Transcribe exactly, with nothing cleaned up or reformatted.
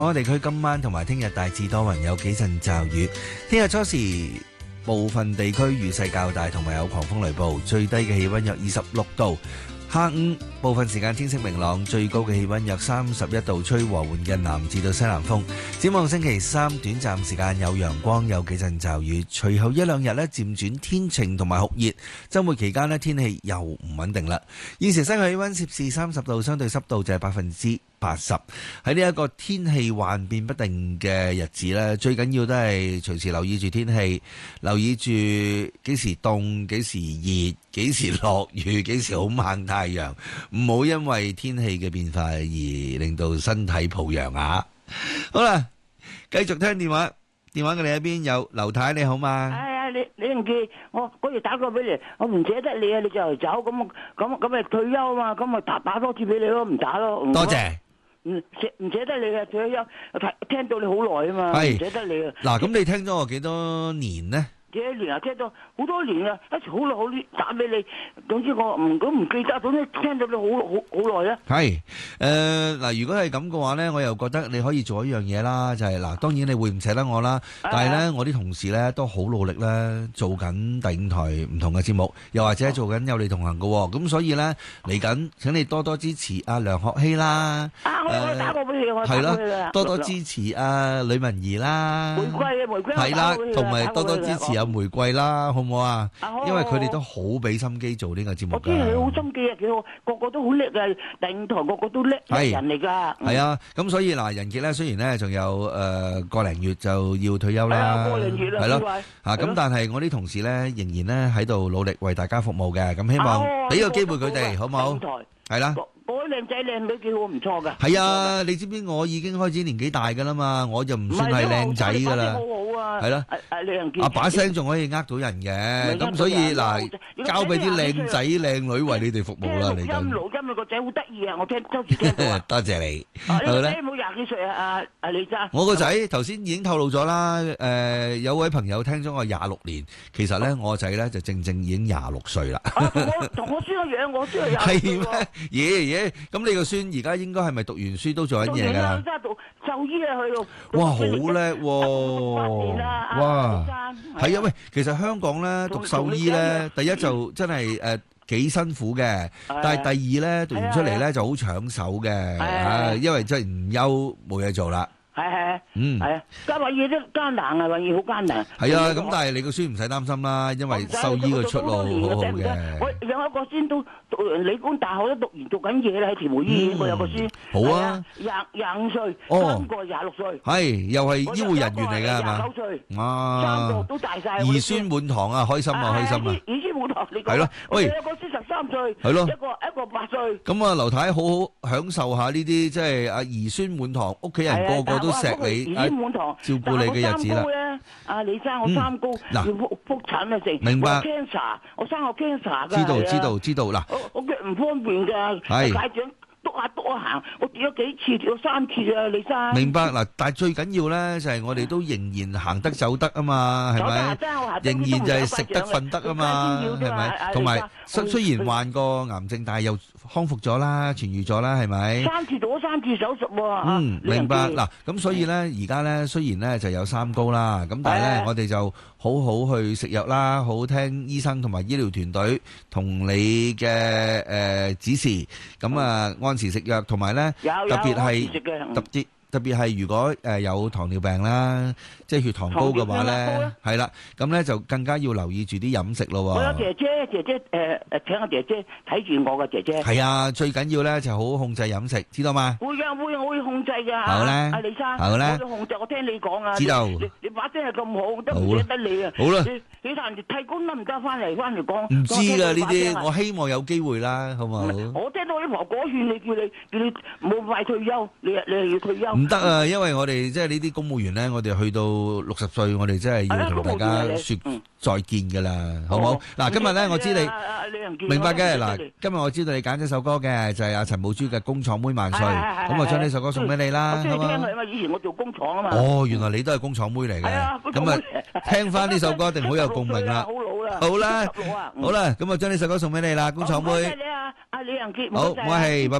我地區今晚同埋聽日大致多雲，有幾陣驟雨。聽日初時部分地區雨勢較大，同埋有狂風雷暴，最低嘅氣溫約二十六度。下午部分時間天色明朗，最高嘅氣溫約三十一度，吹和緩嘅南至到西南風。展望星期三短暫時間有陽光，有幾陣驟雨，隨後一兩日呢漸轉天晴同埋酷熱。週末期間呢天氣又唔穩定啦。現時室外氣溫攝氏三十度，相對濕度就係百分之八十。喺呢一個天氣幻變不定嘅日子呢，最緊要都係隨時留意住天氣，留意住幾時凍、幾時熱、幾時落雨、幾時好猛太陽，唔好因為天氣嘅變化而令到身體抱恙啊！好啦，繼續聽電話，電話嘅另一邊有劉太，你好嘛？ 係啊，李李永傑，我嗰日打過俾你，我唔捨得你啊，你就嚟走，咁咁咁咪退休啊嘛，咁咪打打多次俾你咯，唔打咯。 多謝。 唔捨唔捨得你啊，退休，聽聽到你好耐啊嘛，唔捨得你啊。 嗱，咁你聽咗我幾多年呢？ 幾多年啊？聽到好多年啊，一時好耐好耐打俾你，總之我唔咁唔記得，總之聽到你好好好耐啊。係， 誒嗱，如果係咁嘅話咧，我又覺得你可以做一樣嘢啦，就係嗱，當然你會唔捨得我啦，但係咧我啲同事咧都好努力咧，做緊第五台唔同嘅節目，又或者做緊有你同行嘅喎，咁所以咧嚟緊請你多多支持阿梁學希啦， 啊，我我打過俾你，我打過俾你啦， 多多支持阿呂文儀啦， 玫瑰啊玫瑰， 係啦，同埋多多支持阿玫瑰啦，好唔好啊？因為佢哋都好俾心機做呢個節目。 我知佢好心機啊，幾好，個個都好叻啊！第五台個個都叻人嚟㗎。係啊，咁所以嗱，仁傑咧雖然咧仲有誒個零月就要退休啦， 個零月啦， 係咯，啊咁但係我啲同事咧仍然咧喺度努力為大家服務嘅，咁希望俾個機會佢哋，好唔好？係啦。 嗰啲靚仔靚女幾好，唔錯㗎。 係啊，你知唔知我已經開始年紀大㗎啦嘛？我就唔算係靚仔㗎啦。係咯，阿把聲仲可以呃到人嘅，咁所以嗱，交俾啲靚仔靚女為你哋服務啦，嚟緊。 音錄音你個仔好得意啊！我聽周時聽到。 多謝你。 你個仔冇廿幾歲啊？阿阿李生。 我個仔頭先已經透露咗啦，誒有位朋友聽咗我廿六年，其實咧我個仔咧就正正已經廿六歲啦。 同我同我孫一樣，我孫係廿。 係咩？爺爺，咁你個孫而家應該係咪讀完書都做緊嘢㗎？ 而家讀獸醫啊，去到。 哇，好叻喎！哇，係啊，喂，其實香港咧讀獸醫咧，第一就真係誒幾辛苦嘅，但係第二咧讀完出嚟咧就好搶手嘅，啊，因為真係唔憂冇嘢做啦。 係係， 嗯， 係啊，家揾嘢都艱難啊，揾嘢好艱難。 係啊，咁但係你個孫唔使擔心啦，因為獸醫嘅出路好好嘅。 我有一個孫都讀完理工大學都讀完做緊嘢啦，喺屯門醫院，我有個孫。 好啊， 廿廿五歲，三個廿六歲。 係，又係醫護人員嚟㗎係嘛？ 廿九歲， 哇， 三個都大晒。 兒孫滿堂啊，開心啊，開心啊！ 兒孫滿堂，你講。 係咯，喂， 有個孫十三歲， 係咯， 一個一個八歲。 咁啊，劉太好好享受下呢啲，即係阿兒孫滿堂，屋企人個個都錫你，照顧你嘅日子啦。 阿李生，我三高要復復診啊，成明白。 cancer，我生個 cancer 㗎。 知道知道知道嗱。 我我腳唔方便㗎， 係。 家長篤下篤下行，我跌咗幾次，跌咗三次啊，李生。 明白嗱，但係最緊要咧就係我哋都仍然行得走得啊嘛，係咪？仍然就係食得瞓得啊嘛，係咪？同埋雖雖然患過癌症，但係又康復咗啦，痊愈咗啦，係咪？ 三次做咗三次手術喎。 嗯，明白嗱。咁所以咧，而家咧雖然咧就有三高啦，咁但係咧我哋就好好去食藥啦，好好聽醫生同埋醫療團隊同你嘅誒指示，咁啊按時食藥，同埋咧特別係特別特別係如果誒有糖尿病啦，即係血糖高嘅話咧，係啦，咁咧就更加要留意住啲飲食咯。 我有姐姐，姐姐誒誒請個姐姐睇住我嘅姐姐。 係啊，最緊要咧就好好控制飲食，知道嗎？ 會啊會啊，我會控制㗎。 好咧， 阿李生， 好咧， 我會控制。我聽你講啊， 知道。 你你把聲係咁好，都唔捨得你啊。 好啦， 你你談替工得唔得？翻嚟翻嚟講。 唔知㗎呢啲，我希望有機會啦，好唔好？ 我聽到啲婆婆勸你，叫你叫你冇快退休，你你係要退休。 唔得啊，因為我哋即係呢啲公務員咧，我哋去到六十歲，我哋真係要同大家説再見㗎啦，好唔好？嗱，今日咧我知你明白嘅。嗱，今日我知道你揀咗首歌嘅，就係阿陳寶珠嘅《工廠妹萬歲》，咁我將呢首歌送俾你啦， 我中意聽佢啊嘛，以前我做工廠啊嘛。 哦，原來你都係工廠妹嚟嘅，咁啊聽翻呢首歌一定好有共鳴啦。 好老啦， 好啦，好啦，咁我將呢首歌送俾你啦，工廠妹。 多謝你啊，阿李仁傑。 好，我係拜拜。